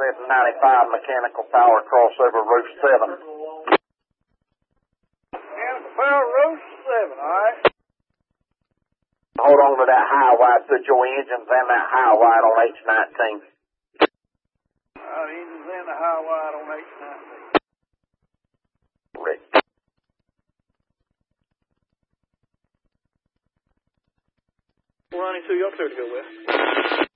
795 mechanical power crossover roof 7. Mechanical power roof 7, alright. Hold on to that high wide, put your engines and that high wide on H19. Alright, engines and the high wide on H19. Rick. Ronnie 2, y'all clear to go west.